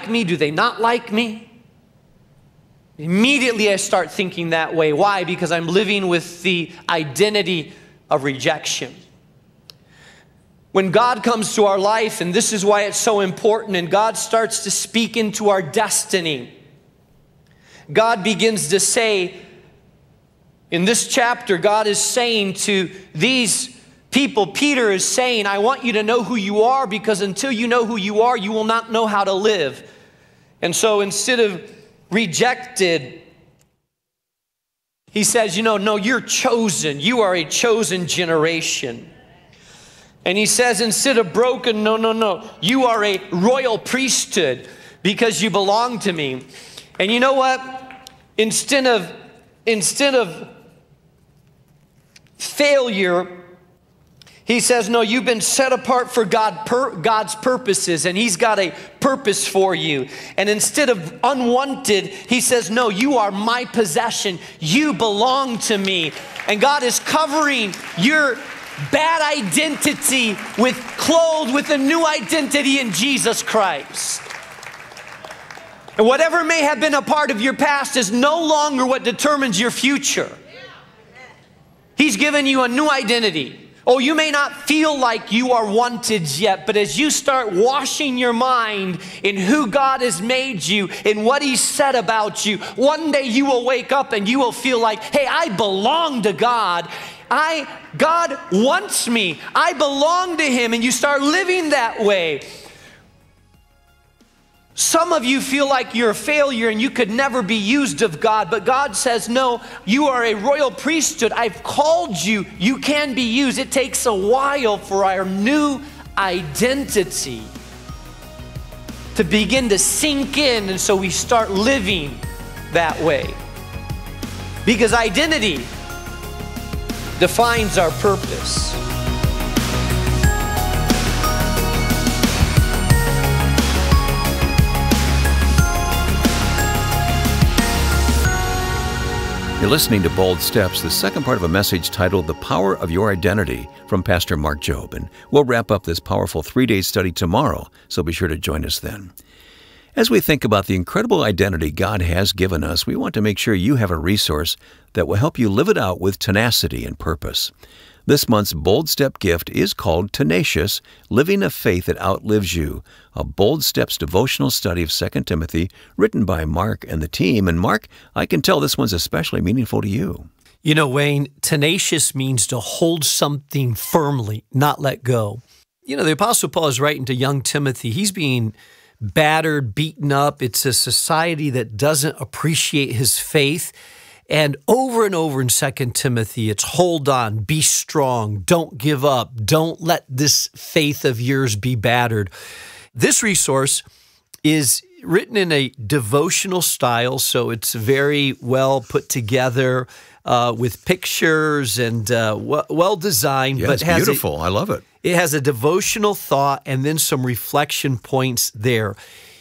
like me? Do they not like me? Immediately I start thinking that way. Why? Because I'm living with the identity of rejection. When God comes to our life, and this is why it's so important, and God starts to speak into our destiny, God begins to say, in this chapter, God is saying to these people, Peter is saying, I want you to know who you are, because until you know who you are, you will not know how to live. And so instead of rejected, he says, no, you're chosen. You are a chosen generation. And he says, instead of broken, no, you are a royal priesthood because you belong to me. And you know what? Instead of failure, he says, no, you've been set apart for God's purposes, and he's got a purpose for you. And instead of unwanted, he says, no, you are my possession. You belong to me. And God is covering your bad identity clothed with a new identity in Jesus Christ. And whatever may have been a part of your past is no longer what determines your future. He's given you a new identity. Oh, you may not feel like you are wanted yet, but as you start washing your mind in who God has made you, in what He said about you, one day you will wake up and you will feel like, hey, I belong to God. God wants me. I belong to Him, and you start living that way. Some of you feel like you're a failure and you could never be used of God, but God says, no, you are a royal priesthood. I've called you. You can be used. It takes a while for our new identity to begin to sink in, and so we start living that way. Because identity defines our purpose. You're listening to Bold Steps, the second part of a message titled The Power of Your Identity from Pastor Mark Jobe. And we'll wrap up this powerful 3-day study tomorrow, so be sure to join us then. As we think about the incredible identity God has given us, we want to make sure you have a resource that will help you live it out with tenacity and purpose. This month's Bold Step gift is called Tenacious, Living a Faith That Outlives You, a Bold Steps devotional study of 2 Timothy written by Mark and the team. And Mark, I can tell this one's especially meaningful to you. You know, Wayne, tenacious means to hold something firmly, not let go. You know, the Apostle Paul is writing to young Timothy. He's being battered, beaten up. It's a society that doesn't appreciate his faith. And over in 2 Timothy, it's hold on, be strong, don't give up, don't let this faith of yours be battered. This resource is written in a devotional style, so it's very well put together with pictures and well designed. Yeah, but it's beautiful. I love it. It has a devotional thought and then some reflection points there.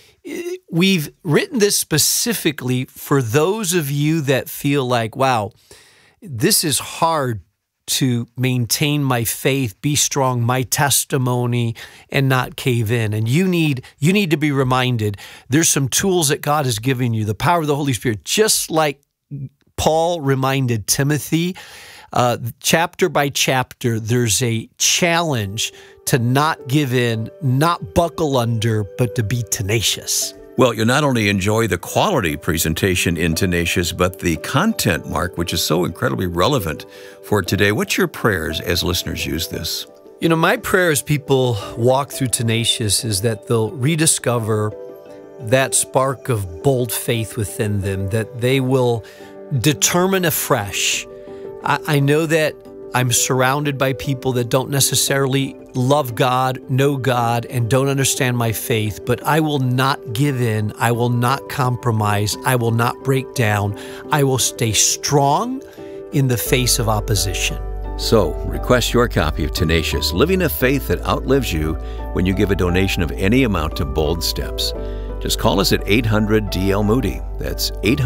We've written this specifically for those of you that feel like, wow, this is hard to maintain my faith, be strong, my testimony, and not cave in. And you need to be reminded there's some tools that God has given you, the power of the Holy Spirit, just like Paul reminded Timothy. Chapter by chapter, there's a challenge to not give in, not buckle under, but to be tenacious. Well, you'll not only enjoy the quality presentation in Tenacious, but the content, Mark, which is so incredibly relevant for today. What's your prayers as listeners use this? You know, my prayer as people walk through Tenacious is that they'll rediscover that spark of bold faith within them, that they will determine afresh. I know that I'm surrounded by people that don't necessarily love God, know God, and don't understand my faith, but I will not give in. I will not compromise. I will not break down. I will stay strong in the face of opposition. So, request your copy of Tenacious, Living a Faith That Outlives You, when you give a donation of any amount to Bold Steps. Just call us at 800-DL-MOODY. That's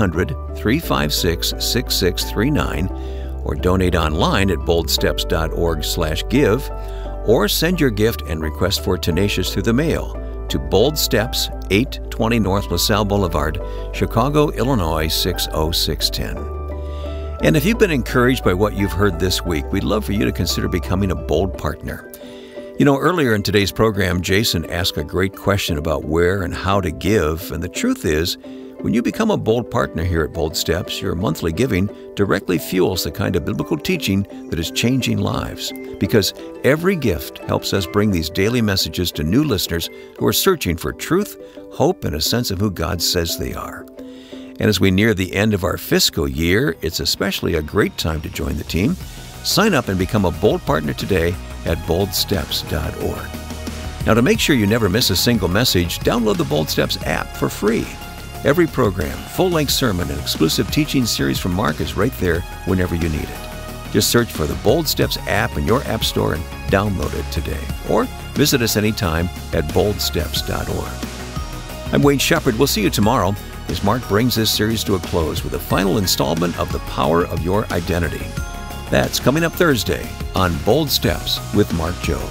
800-356-6639. Or donate online at boldsteps.org/give, or send your gift and request for Tenacious through the mail to to Bold Steps, 820 North LaSalle Boulevard, Chicago, Illinois, 60610. And if you've been encouraged by what you've heard this week, we'd love for you to consider becoming a Bold partner. You know, earlier in today's program, Jason asked a great question about where and how to give, and the truth is, when you become a Bold partner here at Bold Steps, your monthly giving directly fuels the kind of biblical teaching that is changing lives. Because every gift helps us bring these daily messages to new listeners who are searching for truth, hope, and a sense of who God says they are. And as we near the end of our fiscal year, it's especially a great time to join the team. Sign up and become a Bold partner today at boldsteps.org. Now, to make sure you never miss a single message, download the Bold Steps app for free. Every program, full-length sermon, and exclusive teaching series from Mark is right there whenever you need it. Just search for the Bold Steps app in your app store and download it today. Or visit us anytime at boldsteps.org. I'm Wayne Shepherd. We'll see you tomorrow as Mark brings this series to a close with a final installment of The Power of Your Identity. That's coming up Thursday on Bold Steps with Mark Jobe.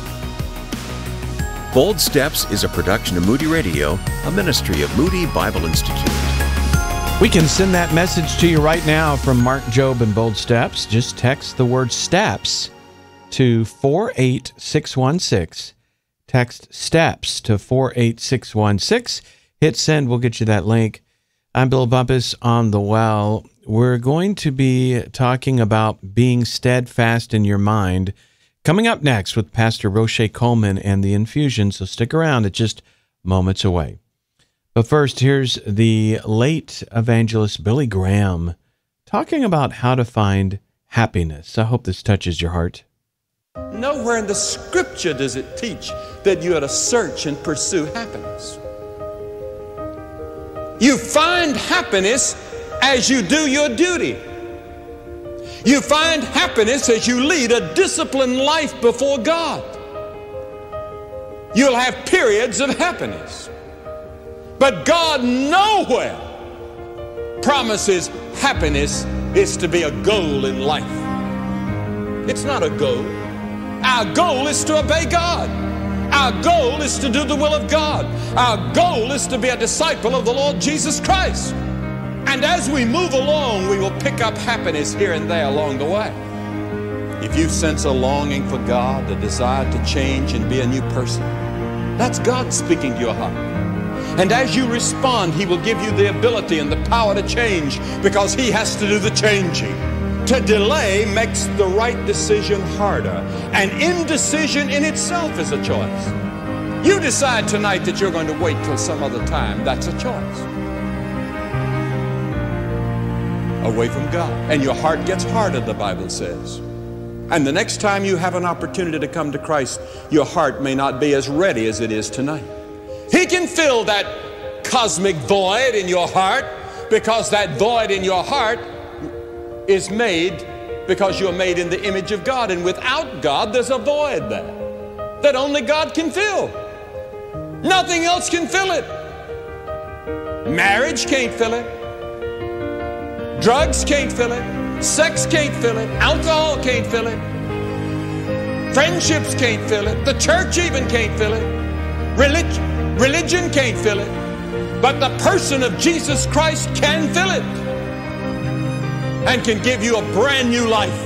Bold Steps is a production of Moody Radio, a ministry of Moody Bible Institute. We can send that message to you right now from Mark Jobe and Bold Steps. Just text the word STEPS to 48616. Text STEPS to 48616. Hit send. We'll get you that link. I'm Bill Bumpus on the Well. We're going to be talking about being steadfast in your mind coming up next with Pastor Roche Coleman and the Infusion, so stick around. It's just moments away. But first, here's the late evangelist Billy Graham talking about how to find happiness. I hope this touches your heart. Nowhere in the Scripture does it teach that you ought to search and pursue happiness. You find happiness as you do your duty. You find happiness as you lead a disciplined life before God. You'll have periods of happiness. But God nowhere promises happiness is to be a goal in life. It's not a goal. Our goal is to obey God. Our goal is to do the will of God. Our goal is to be a disciple of the Lord Jesus Christ. And as we move along, we will pick up happiness here and there along the way. If you sense a longing for God, a desire to change and be a new person, that's God speaking to your heart. And as you respond, He will give you the ability and the power to change because He has to do the changing. To delay makes the right decision harder. And indecision in itself is a choice. You decide tonight that you're going to wait till some other time. That's a choice. Away from God. And your heart gets harder, the Bible says. And the next time you have an opportunity to come to Christ, your heart may not be as ready as it is tonight. He can fill that cosmic void in your heart because that void in your heart is made because you're made in the image of God. And without God, there's a void there that only God can fill. Nothing else can fill it. Marriage can't fill it. Drugs can't fill it. Sex can't fill it. Alcohol can't fill it. Friendships can't fill it. The church even can't fill it. Religion can't fill it. But the person of Jesus Christ can fill it and can give you a brand new life.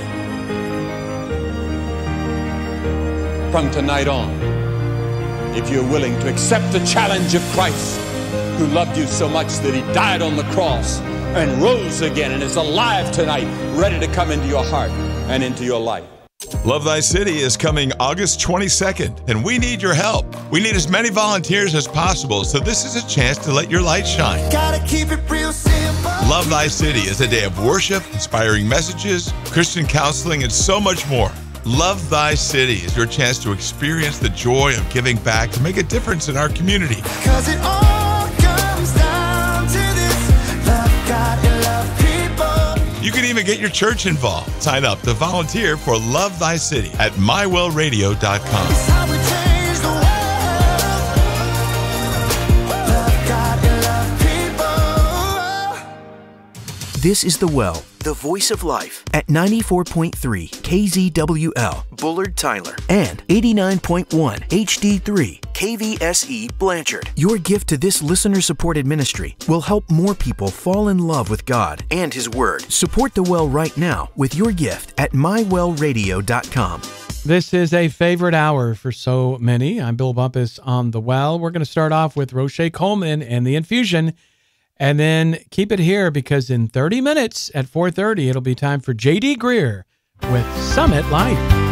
From tonight on, if you're willing to accept the challenge of Christ, who loved you so much that He died on the cross and rose again and is alive tonight, ready to come into your heart and into your life. Love Thy City is coming August 22nd, and we need your help. We need as many volunteers as possible, so this is a chance to let your light shine. Gotta keep it real simple. Love Thy City is a day of worship, inspiring messages, Christian counseling, and so much more. Love Thy City is your chance to experience the joy of giving back to make a difference in our community. 'Cause it all comes down to this: love God and love people. You can even get your church involved. Sign up to volunteer for Love Thy City at mywellradio.com. It's how we change the world. Love God and love people. This is The Well, the voice of life, at 94.3 KZWL, Bullard, Tyler, and 89.1 HD3 KVSE, Blanchard. Your gift to this listener-supported ministry will help more people fall in love with God and His Word. Support The Well right now with your gift at mywellradio.com. This is a favorite hour for so many. I'm Bill Bumpus on The Well. We're going to start off with Roche Coleman and the Infusion, and then keep it here because in 30 minutes at 4:30, it'll be time for J.D. Greer with Summit Life.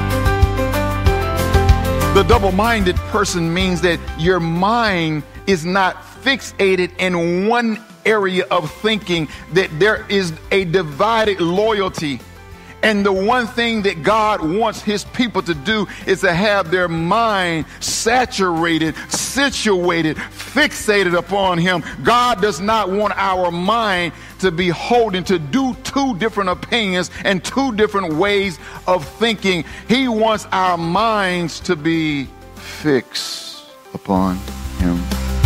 The double-minded person means that your mind is not fixated in one area of thinking, that there is a divided loyalty. And the one thing that God wants His people to do is to have their mind saturated, situated, fixated upon Him. God does not want our mind to be holding to do two different opinions and two different ways of thinking. He wants our minds to be fixed upon Him.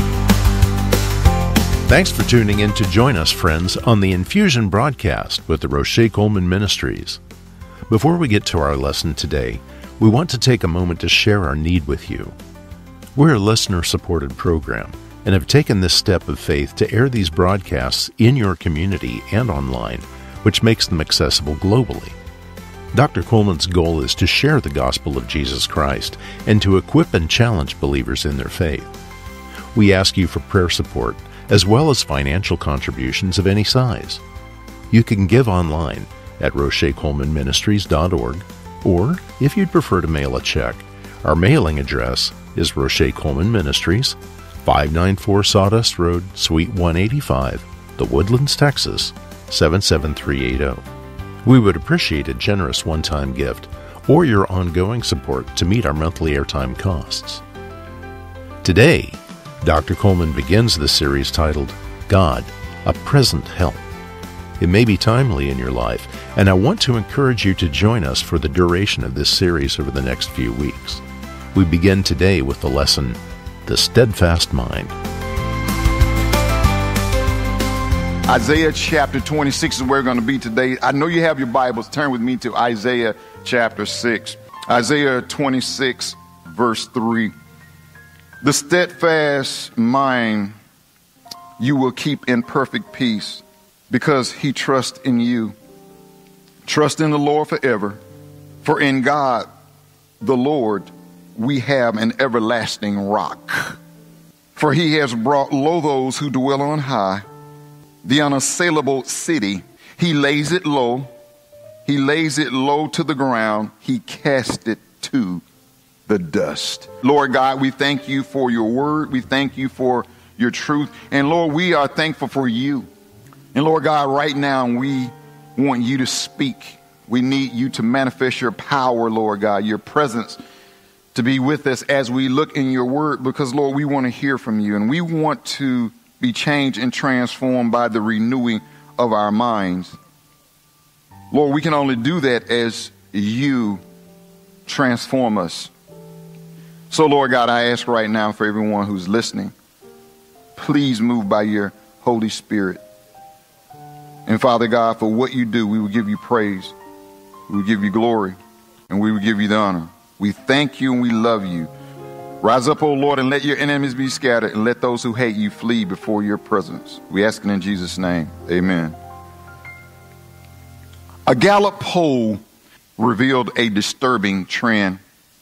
Thanks for tuning in to join us, friends, on the Infusion broadcast with the Roche Coleman Ministries. Before we get to our lesson today, we want to take a moment to share our need with you. We're a listener-supported program and have taken this step of faith to air these broadcasts in your community and online, which makes them accessible globally. Dr. Coleman's goal is to share the gospel of Jesus Christ and to equip and challenge believers in their faith. We ask you for prayer support, as well as financial contributions of any size. You can give online at RocheColemanMinistries.org, or if you'd prefer to mail a check, our mailing address is Roche Coleman Ministries, 594 Sawdust Road, Suite 185, The Woodlands, Texas, 77380. We would appreciate a generous one-time gift or your ongoing support to meet our monthly airtime costs. Today, Dr. Coleman begins the series titled, God, a Present Help. It may be timely in your life, and I want to encourage you to join us for the duration of this series over the next few weeks. We begin today with the lesson, The Steadfast Mind. Isaiah chapter 26 is where we're going to be today. I know you have your Bibles. Turn with me to Isaiah chapter 6. Isaiah 26, verse 3. The steadfast mind you will keep in perfect peace, because he trusts in you. Trust in the Lord forever, for in God, the Lord, we have an everlasting rock. For he has brought low those who dwell on high, the unassailable city. He lays it low. He lays it low to the ground. He cast it to the dust. Lord God, we thank you for your word. We thank you for your truth. And Lord, we are thankful for you. And Lord God, right now we want you to speak. We need you to manifest your power, Lord God, your presence to be with us as we look in your word, because Lord, we want to hear from you, and we want to be changed and transformed by the renewing of our minds. Lord, we can only do that as you transform us. So, Lord God, I ask right now for everyone who's listening, please move by your Holy Spirit. And Father God, for what you do, we will give you praise. We will give you glory, and we will give you the honor. We thank you and we love you. Rise up, O Lord, and let your enemies be scattered, and let those who hate you flee before your presence. We ask it in Jesus' name. Amen. A Gallup poll revealed a disturbing trend.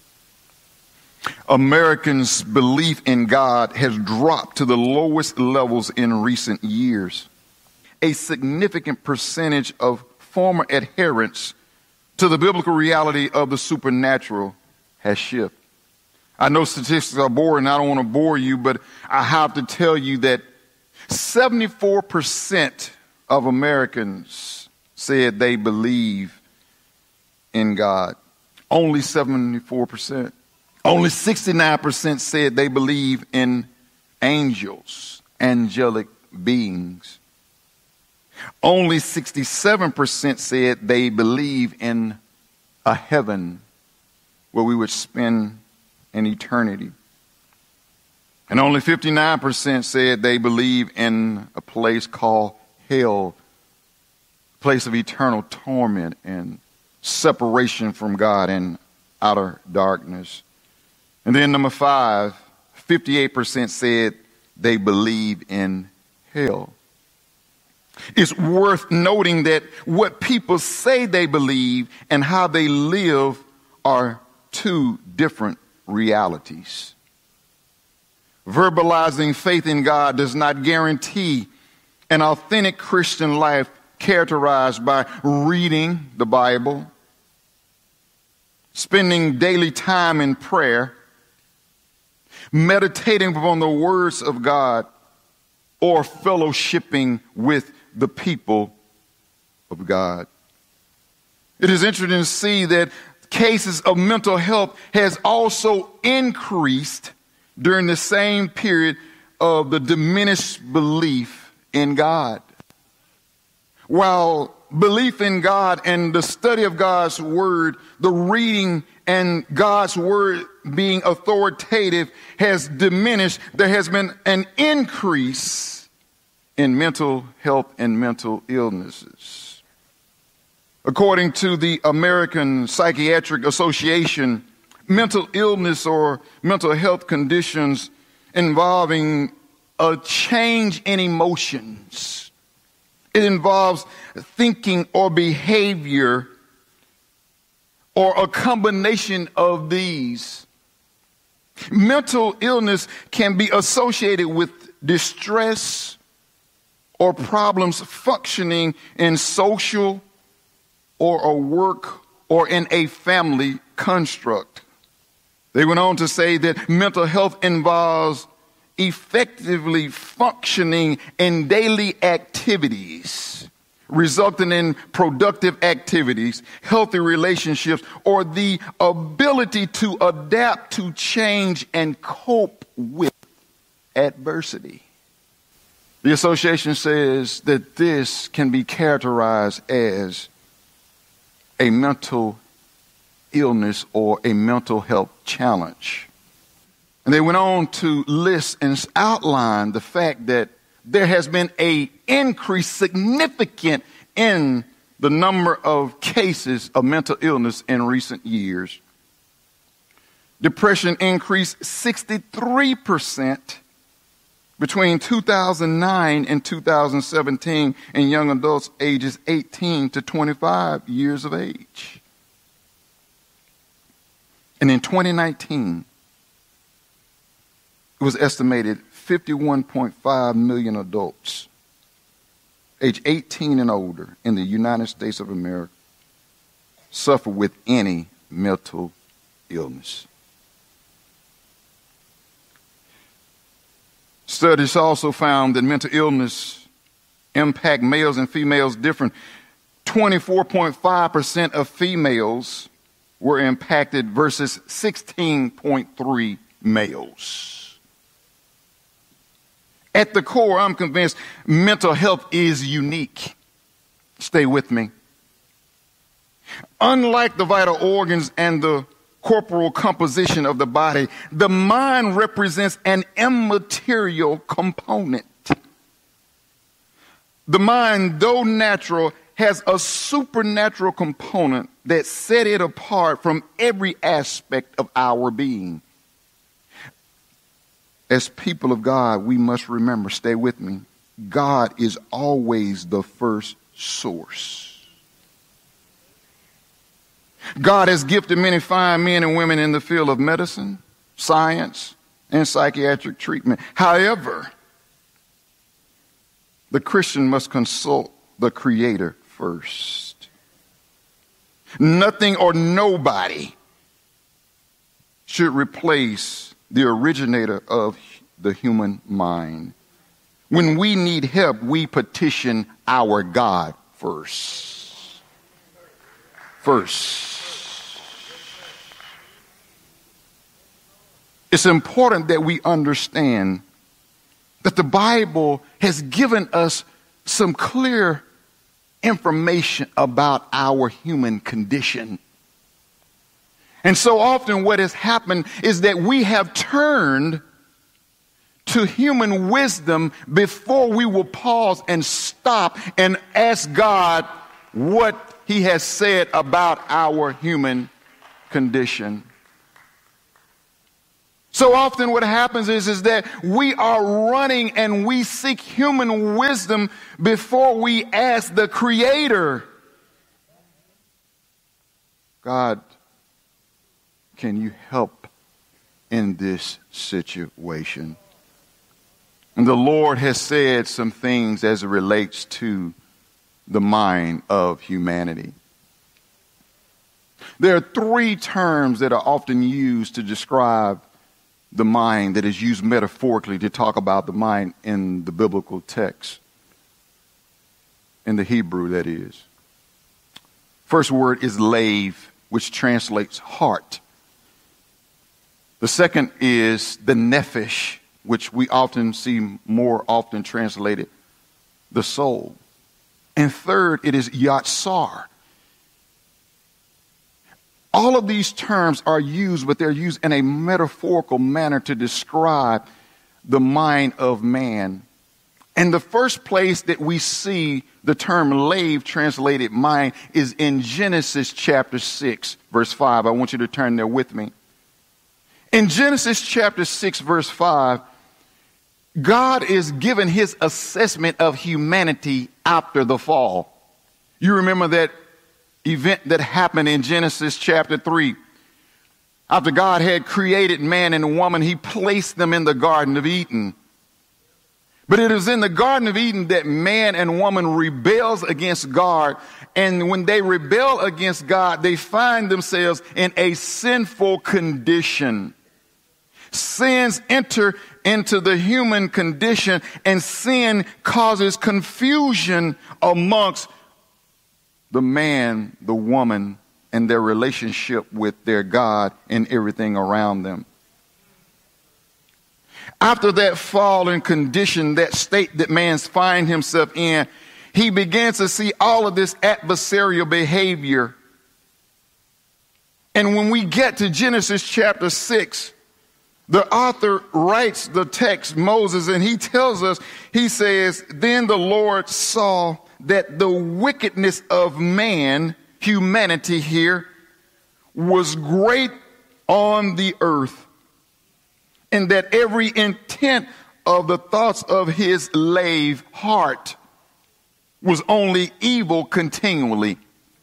Americans' belief in God has dropped to the lowest levels in recent years. A significant percentage of former adherents to the biblical reality of the supernatural has shifted. I know statistics are boring. I don't want to bore you, but I have to tell you that 74% of Americans said they believe in God. Only 74%. Only 69% said they believe in angels, angelic beings. Only 67% said they believe in a heaven where we would spend an eternity. And only 59% said they believe in a place called hell place of eternal torment and separation from God and outer darkness. And then number 5, 58% said they believe in hell. It's worth noting that what people say they believe and how they live are two different realities. Verbalizing faith in God does not guarantee an authentic Christian life characterized by reading the Bible, spending daily time in prayer, meditating upon the words of God, or fellowshipping with the people of God. It is interesting to see that cases of mental health has also increased during the same period of the diminished belief in God. While belief in God and the study of God's word, the reading and God's word being authoritative has diminished, there has been an increase in mental health and mental illnesses. According to the American Psychiatric Association, mental illness or mental health conditions involving a change in emotions. It involves thinking or behavior or a combination of these. Mental illness can be associated with distress or problems functioning in social or a work or in a family construct. They went on to say that mental health involves effectively functioning in daily activities, resulting in productive activities, healthy relationships, or the ability to adapt to change and cope with adversity. The association says that this can be characterized as a mental illness or a mental health challenge. And they went on to list and outline the fact that there has been an increase significant in the number of cases of mental illness in recent years. Depression increased 63% between 2009 and 2017 in young adults ages 18 to 25 years of age. And in 2019, it was estimated 51.5 million adults age 18 and older in the United States of America suffer with any mental illness. Studies also found that mental illness impact males and females different. 24.5% of females were impacted versus 16.3 males. At the core, I'm convinced mental health is unique. Stay with me. Unlike the vital organs and the corporal composition of the body, the mind represents an immaterial component. The mind, though natural, has a supernatural component that set it apart from every aspect of our being. As people of God, we must remember, stay with me, God is always the first source. God has gifted many fine men and women in the field of medicine, science, and psychiatric treatment. However, the Christian must consult the Creator first. Nothing or nobody should replace the originator of the human mind. When we need help, we petition our God first. It's important that we understand that the Bible has given us some clear information about our human condition. And so often what has happened is that we have turned to human wisdom before we will pause and stop and ask God what he has said about our human condition. So often what happens is that we are running and we seek human wisdom before we ask the Creator, God, can you help in this situation? And the Lord has said some things as it relates to the mind of humanity. There are three terms that are often used to describe the mind, that is used metaphorically to talk about the mind in the biblical text, in the Hebrew, that is. First word is lave, which translates heart. The second is the nephesh, which we often see more often translated the soul. And third, it is yatsar. All of these terms are used, but they're used in a metaphorical manner to describe the mind of man. And the first place that we see the term lave translated mind is in Genesis chapter 6, verse 5. I want you to turn there with me. In Genesis chapter 6, verse 5, God is giving his assessment of humanity after the fall. You remember that event that happened in Genesis chapter 3. After God had created man and woman, he placed them in the Garden of Eden. But it is in the Garden of Eden that man and woman rebels against God. And when they rebel against God, they find themselves in a sinful condition. Sins enter into the human condition, and sin causes confusion amongst the man, the woman, and their relationship with their God and everything around them. After that fallen condition, that state that man finds himself in, he begins to see all of this adversarial behavior. And when we get to Genesis chapter 6, the author writes the text, Moses, and he tells us, he says, then the Lord saw that the wickedness of man, humanity here, was great on the earth, and that every intent of the thoughts of his lave heart was only evil continually.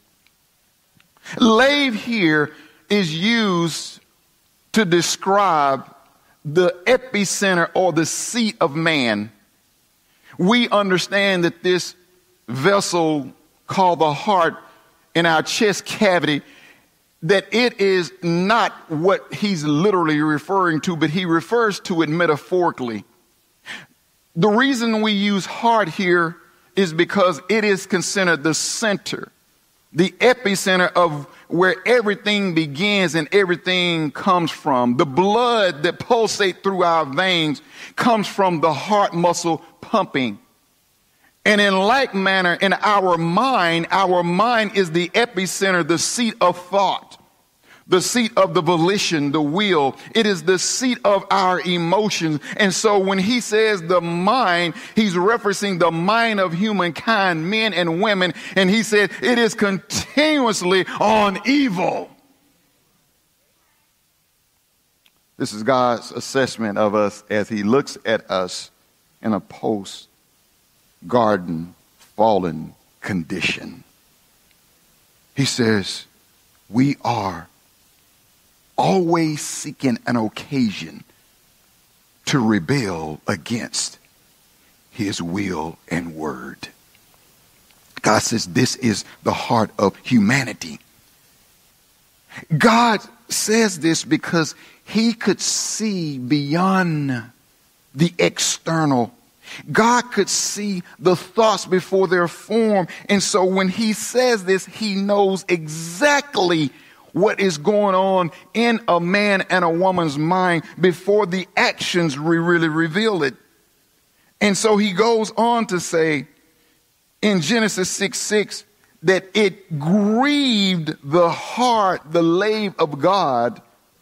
Lave here is used to describe the epicenter or the seat of man. We understand that this vessel called the heart in our chest cavity, that it is not what he's literally referring to, but he refers to it metaphorically. The reason we use heart here is because it is considered the center, the epicenter of where everything begins and everything comes from. The blood that pulsates through our veins comes from the heart muscle pumping. And in like manner, in our mind is the epicenter, the seat of thought, the seat of the volition, the will. It is the seat of our emotions. And so when he says the mind, he's referencing the mind of humankind, men and women. And he said it is continuously on evil. This is God's assessment of us as he looks at us in a post-garden fallen condition. He says we are always seeking an occasion to rebel against his will and word. God says this is the heart of humanity. God says this because he could see beyond the external. God could see the thoughts before they're formed. And so when he says this, he knows exactly what is going on in a man and a woman's mind before the actions really reveal it. And so he goes on to say in Genesis 6:6 that it grieved the heart, the lave of God,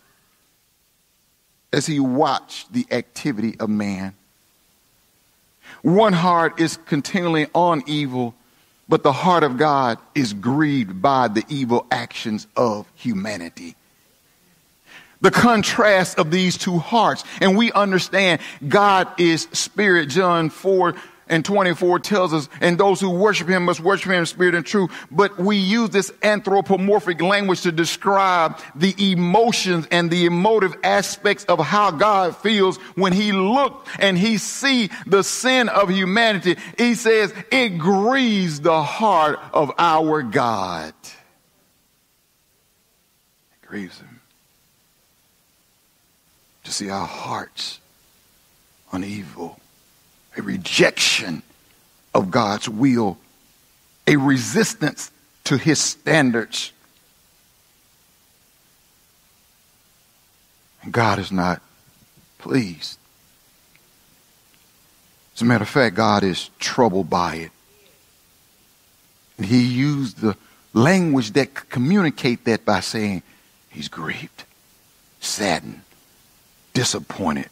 as he watched the activity of man. One heart is continually on evil, But the heart of God is grieved by the evil actions of humanity. The contrast of these two hearts. And we understand God is spirit. John 4:24 tells us, and those who worship him must worship him in spirit and truth. But we use this anthropomorphic language to describe the emotions and the emotive aspects of how God feels when he looked and he see the sin of humanity. He says it grieves the heart of our God. It grieves him to see our hearts on evil, a rejection of God's will, a resistance to his standards. And God is not pleased. As a matter of fact, God is troubled by it. And he used the language that could communicate that by saying he's grieved, saddened, disappointed.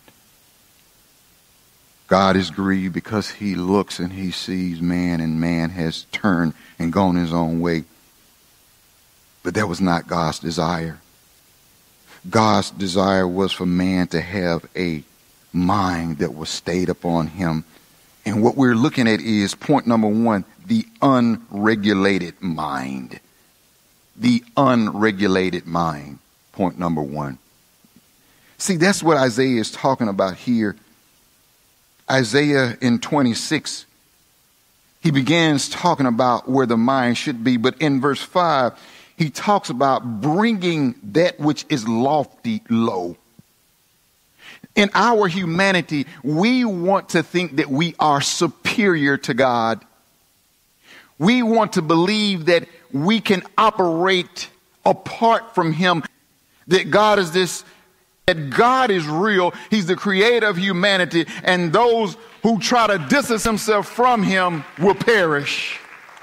God is grieved because he looks and he sees man, and man has turned and gone his own way. But that was not God's desire. God's desire was for man to have a mind that was stayed upon him. And what we're looking at is point number one, the unregulated mind. The unregulated mind. Point number one. See, that's what Isaiah is talking about here. Isaiah in 26, he begins talking about where the mind should be. But in verse 5, he talks about bringing that which is lofty low. In our humanity, we want to think that we are superior to God. We want to believe that we can operate apart from him, that God is this, that God is real. He's the creator of humanity, and those who try to distance themselves from him will perish.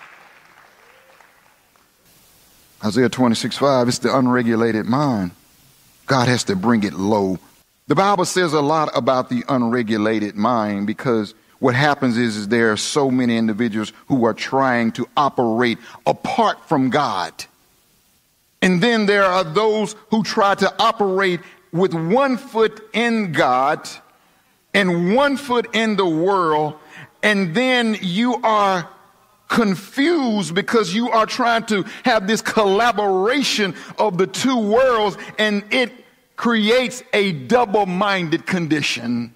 Isaiah 26:5, it's the unregulated mind. God has to bring it low. The Bible says a lot about the unregulated mind, because what happens is there are so many individuals who are trying to operate apart from God. And then there are those who try to operate with 1 foot in God and 1 foot in the world, and then you are confused because you are trying to have this collaboration of the two worlds, and it creates a double-minded condition.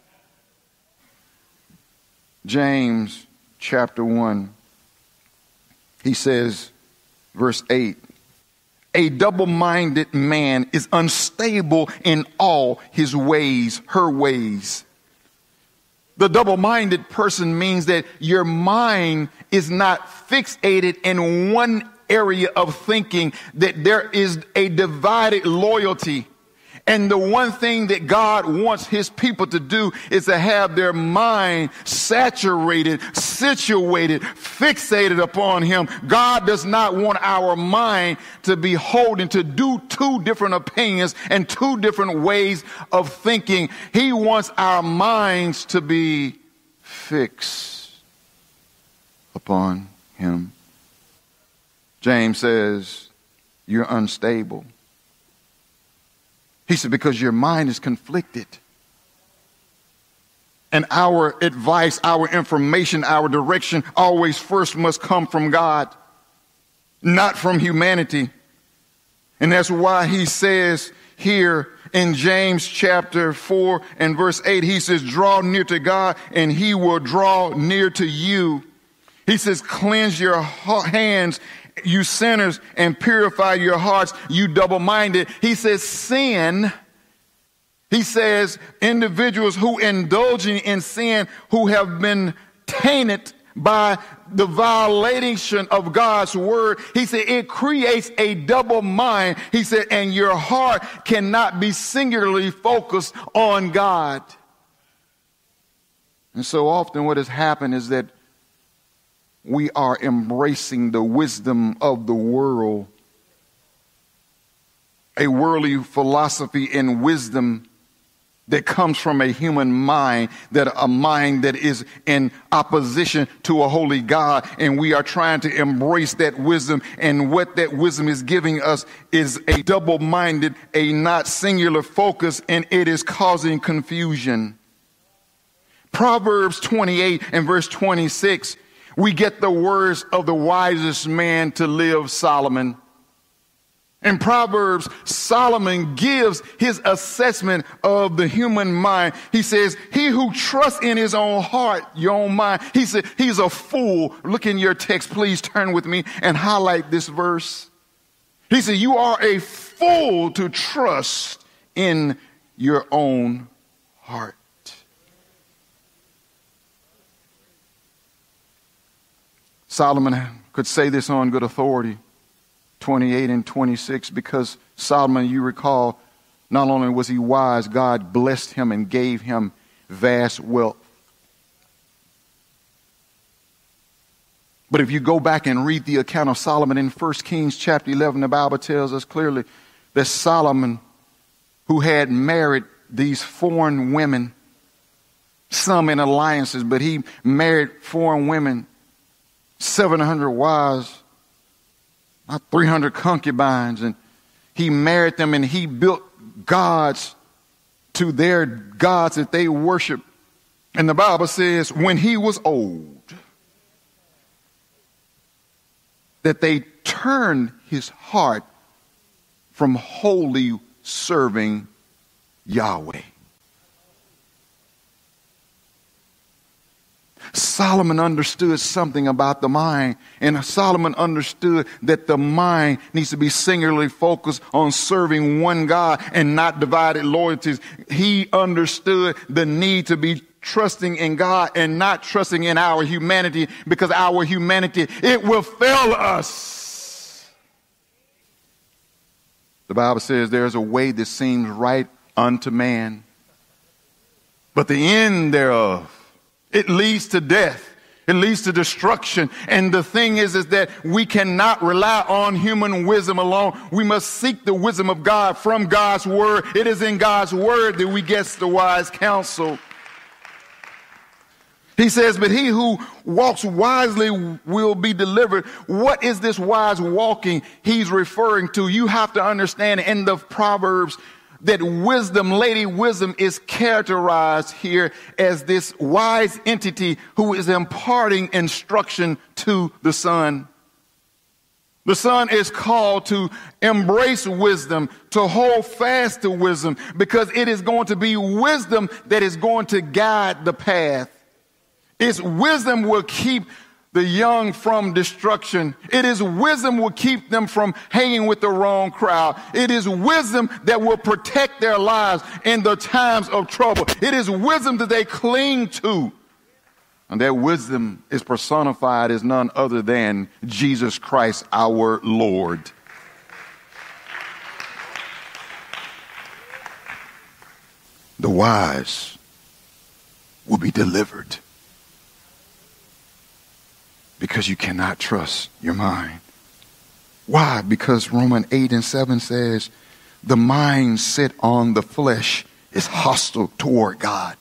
James chapter 1, he says, verse 8, a double-minded man is unstable in all his ways, her ways. The double-minded person means that your mind is not fixated in one area of thinking, that there is a divided loyalty. And the one thing that God wants his people to do is to have their mind saturated, situated, fixated upon him. God does not want our mind to be holding to do two different opinions and two different ways of thinking. He wants our minds to be fixed upon him. James says, you're unstable. He said, because your mind is conflicted. And our advice, our information, our direction always first must come from God, not from humanity. And that's why he says here in James chapter 4 and verse 8, he says, draw near to God and he will draw near to you. He says, cleanse your hands, you sinners, and purify your hearts, you double-minded. He says sin. He says individuals who indulging in sin, who have been tainted by the violation of God's word. He said it creates a double mind. He said, and your heart cannot be singularly focused on God. And so often what has happened is that we are embracing the wisdom of the world, a worldly philosophy and wisdom that comes from a human mind, that a mind that is in opposition to a holy God. And we are trying to embrace that wisdom. And what that wisdom is giving us is a double-minded, a not singular focus, and it is causing confusion. Proverbs 28 and verse 26, we get the words of the wisest man to live, Solomon. In Proverbs, Solomon gives his assessment of the human mind. He says, he who trusts in his own heart, your own mind, he said, he's a fool. Look in your text, please turn with me and highlight this verse. He said, you are a fool to trust in your own heart. Solomon could say this on good authority. 28 and 26, because Solomon, you recall, not only was he wise, God blessed him and gave him vast wealth. But if you go back and read the account of Solomon in 1 Kings chapter 11, the Bible tells us clearly that Solomon, who had married these foreign women, some in alliances, but he married foreign women, 700 wives, not 300 concubines, and he married them and he built gods to their gods that they worship. And the Bible says when he was old, that they turned his heart from wholly serving Yahweh. Solomon understood something about the mind, and Solomon understood that the mind needs to be singularly focused on serving one God and not divided loyalties. He understood the need to be trusting in God and not trusting in our humanity, because our humanity, it will fail us. The Bible says there's a way that seems right unto man, but the end thereof, it leads to death. It leads to destruction. And the thing is that we cannot rely on human wisdom alone. We must seek the wisdom of God from God's word. It is in God's word that we get the wise counsel. He says, but he who walks wisely will be delivered. What is this wise walking he's referring to? You have to understand in the Proverbs that wisdom, Lady Wisdom, is characterized here as this wise entity who is imparting instruction to the son. The son is called to embrace wisdom, to hold fast to wisdom, because it is going to be wisdom that is going to guide the path. It's wisdom will keep the young from destruction. It is wisdom will keep them from hanging with the wrong crowd. It is wisdom that will protect their lives in the times of trouble. It is wisdom that they cling to. And that wisdom is personified as none other than Jesus Christ, our Lord. The wise will be delivered, because you cannot trust your mind. Why? Because Romans 8 and 7 says, the mind set on the flesh is hostile toward God.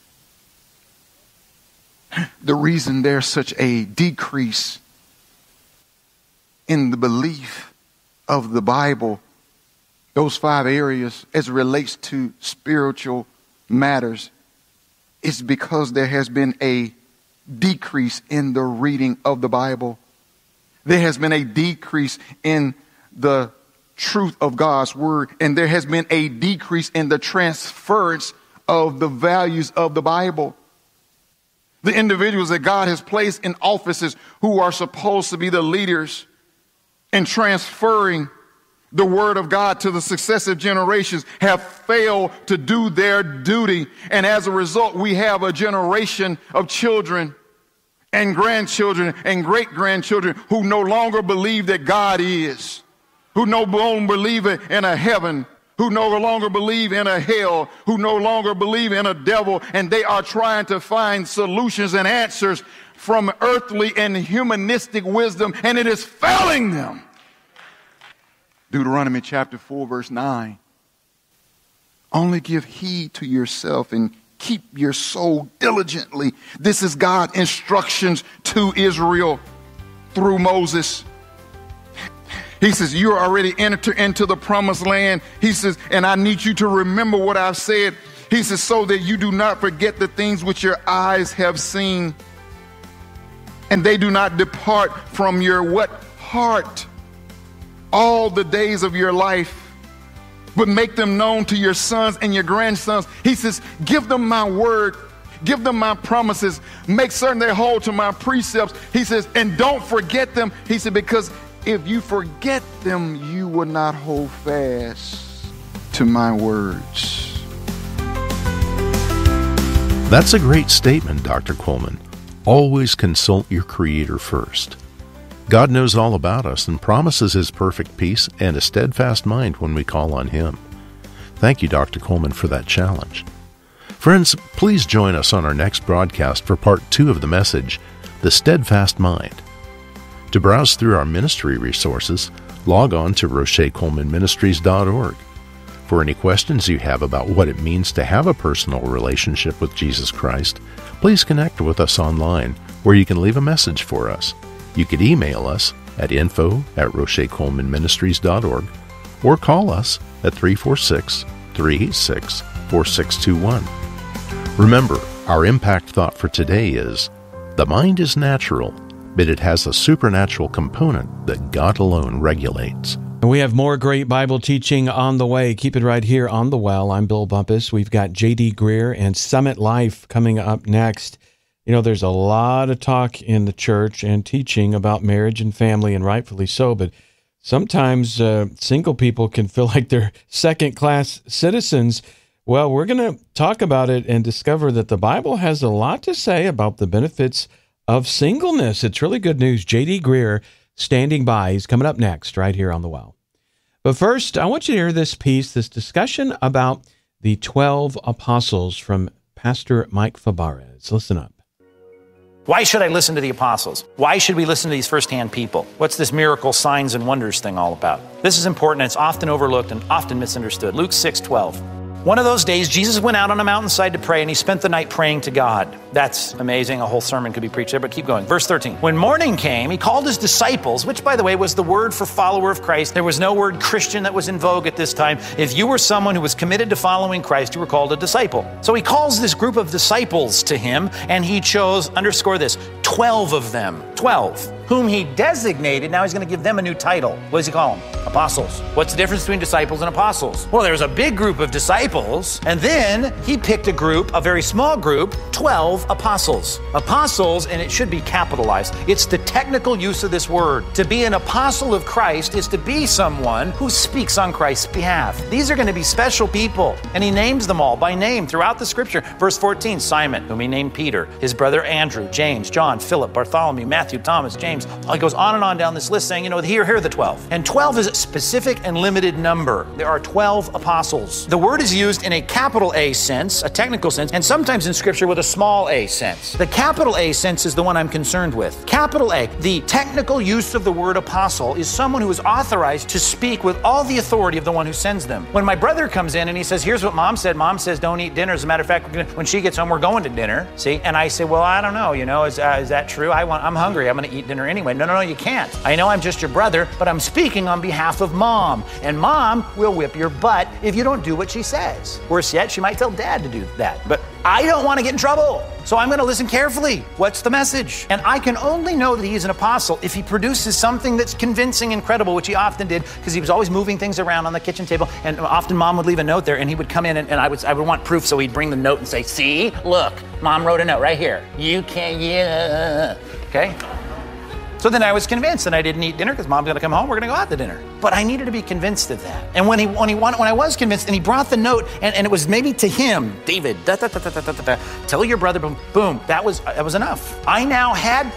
The reason there's such a decrease in the belief of the Bible, those 5 areas as it relates to spiritual matters, is because there has been a decrease in the reading of the Bible. There has been a decrease in the truth of God's word, and there has been a decrease in the transference of the values of the Bible. The individuals that God has placed in offices who are supposed to be the leaders in transferring the word of God to the successive generations have failed to do their duty. And as a result, we have a generation of children and grandchildren and great-grandchildren who no longer believe that God is, who no longer believe in a heaven, who no longer believe in a hell, who no longer believe in a devil, and they are trying to find solutions and answers from earthly and humanistic wisdom, and it is failing them. Deuteronomy chapter 4, verse 9. Only give heed to yourself and keep your soul diligently. This is God's instructions to Israel through Moses. He says, you are already entered into the promised land. He says, and I need you to remember what I've said. He says, so that you do not forget the things which your eyes have seen, and they do not depart from your what? Heart all the days of your life, but make them known to your sons and your grandsons. He says, give them my word, give them my promises, make certain they hold to my precepts. He says, and don't forget them. He said, because if you forget them, you will not hold fast to my words. That's a great statement, Dr. Coleman. Always consult your Creator first. God knows all about us and promises His perfect peace and a steadfast mind when we call on Him. Thank you, Dr. Coleman, for that challenge. Friends, please join us on our next broadcast for part 2 of the message, The Steadfast Mind. To browse through our ministry resources, log on to RochetColemanMinistries.org. For any questions you have about what it means to have a personal relationship with Jesus Christ, please connect with us online, where you can leave a message for us. You can email us at info@RochetColemanMinistries.org or call us at 346-386-4621. Remember, our impact thought for today is, the mind is natural, but it has a supernatural component that God alone regulates. We have more great Bible teaching on the way. Keep it right here on The Well. I'm Bill Bumpus. We've got J.D. Greear and Summit Life coming up next. You know, there's a lot of talk in the church and teaching about marriage and family, and rightfully so, but sometimes single people can feel like they're second-class citizens. Well, we're going to talk about it and discover that the Bible has a lot to say about the benefits of singleness. It's really good news. J.D. Greear standing by. He's coming up next right here on The Well. But first, I want you to hear this piece, this discussion about the 12 apostles from Pastor Mike Fabarez. Listen up. Why should I listen to the apostles? Why should we listen to these firsthand people? What's this miracle, signs, and wonders thing all about? This is important, and it's often overlooked and often misunderstood. Luke 6:12. One of those days, Jesus went out on a mountainside to pray, and he spent the night praying to God. That's amazing. A whole sermon could be preached there, but keep going. Verse 13. When morning came, he called his disciples, which, by the way, was the word for follower of Christ. There was no word Christian that was in vogue at this time. If you were someone who was committed to following Christ, you were called a disciple. So he calls this group of disciples to him, and he chose, underscore this, 12 of them. 12. Whom he designated, now he's going to give them a new title. What does he call them? Apostles. What's the difference between disciples and apostles? Well, there's a big group of disciples, and then he picked a group, a very small group, 12 apostles. Apostles, and it should be capitalized. It's the technical use of this word. To be an apostle of Christ is to be someone who speaks on Christ's behalf. These are going to be special people, and he names them all by name throughout the scripture. Verse 14, Simon, whom he named Peter, his brother Andrew, James, John, Philip, Bartholomew, Matthew, Thomas, James. It goes on and on down this list saying, here are the 12. And 12 is a specific and limited number. There are 12 apostles. The word is used in a capital A sense, a technical sense, and sometimes in scripture with a small a sense. The capital A sense is the one I'm concerned with. Capital A, the technical use of the word apostle, is someone who is authorized to speak with all the authority of the one who sends them. When my brother comes in and he says, here's what mom said. Mom says don't eat dinner. As a matter of fact, when she gets home, we're going to dinner. See? And I say, well, I don't know. Is that true? I'm hungry. I'm going to eat dinner anyway. No, you can't. I know I'm just your brother, but I'm speaking on behalf of mom. And mom will whip your butt if you don't do what she says. Worse yet, she might tell dad to do that. But I don't want to get in trouble. So I'm going to listen carefully. What's the message? And I can only know that he's an apostle if he produces something that's convincing and credible, which he often did, because he was always moving things around on the kitchen table. And often mom would leave a note there, and he would come in, and I would want proof. So he'd bring the note and say, see, look, mom wrote a note right here. You can't, okay? So then I was convinced, and I didn't eat dinner because mom's going to come home. We're going to go out to dinner. But I needed to be convinced of that. And when I was convinced, and he brought the note, and it was maybe to him, David, tell your brother, boom, that was enough. I now had to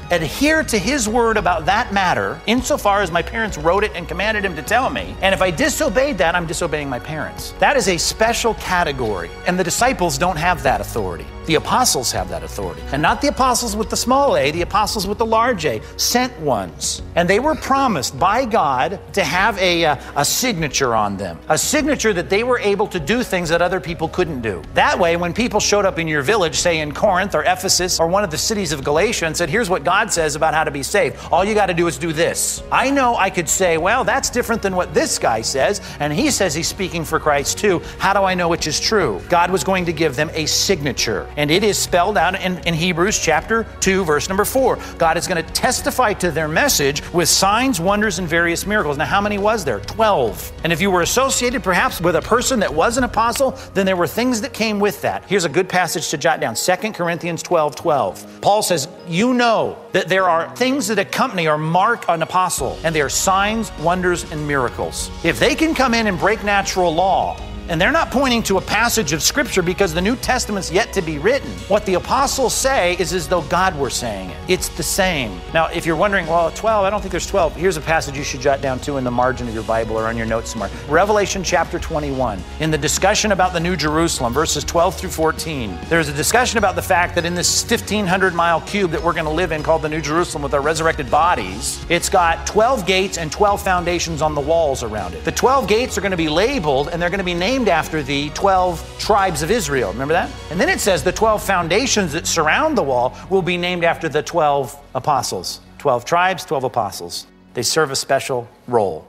adhere to his word about that matter, insofar as my parents wrote it and commanded him to tell me. And if I disobeyed that, I'm disobeying my parents. That is a special category. And the disciples don't have that authority. The apostles have that authority. And not the apostles with the small a, the apostles with the large a, sent ones. And they were promised by God to have a signature on them. A signature that they were able to do things that other people couldn't do. That way, when people showed up in your village, say in Corinth or Ephesus or one of the cities of Galatia, and said, here's what God says about how to be saved. All you got to do is do this. I know I could say, well, that's different than what this guy says, and he says he's speaking for Christ too. How do I know which is true? God was going to give them a signature. And it is spelled out in Hebrews chapter 2, verse number 4. God is going to testify to their message with signs, wonders, and various miracles. Now, how many was there? 12. And if you were associated perhaps with a person that was an apostle, then there were things that came with that. Here's a good passage to jot down. 2 Corinthians 12:12. Paul says, you know that there are things that accompany or mark an apostle, and they are signs, wonders, and miracles. If they can come in and break natural law, and they're not pointing to a passage of Scripture because the New Testament's yet to be written. What the apostles say is as though God were saying it. It's the same. Now, if you're wondering, well, 12, I don't think there's 12. Here's a passage you should jot down too in the margin of your Bible or on your notes somewhere. Revelation chapter 21. In the discussion about the New Jerusalem, verses 12 through 14, there's a discussion about the fact that in this 1,500-mile cube that we're going to live in called the New Jerusalem with our resurrected bodies, it's got 12 gates and 12 foundations on the walls around it. The 12 gates are going to be labeled, and they're going to be named after the 12 tribes of Israel. Remember that? And then it says the 12 foundations that surround the wall will be named after the 12 apostles. 12 tribes, 12 apostles. They serve a special role.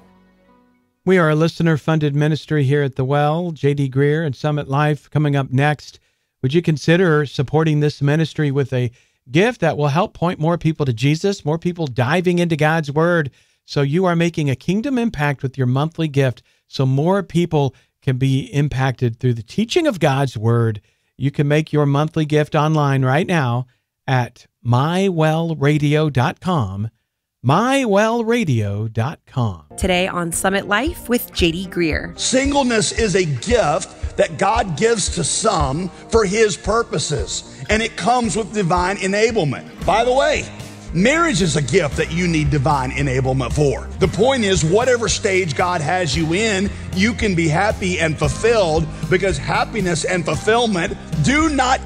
We are a listener-funded ministry here at The Well. J.D. Greear and Summit Life coming up next. Would you consider supporting this ministry with a gift that will help point more people to Jesus, more people diving into God's Word, so you are making a kingdom impact with your monthly gift, so more people can be impacted through the teaching of God's Word? You can make your monthly gift online right now at mywellradio.com, mywellradio.com. Today on Summit Life with J.D. Greear. Singleness is a gift that God gives to some for His purposes, and it comes with divine enablement. By the way, marriage is a gift that you need divine enablement for. The point is, whatever stage God has you in, you can be happy and fulfilled, because happiness and fulfillment do not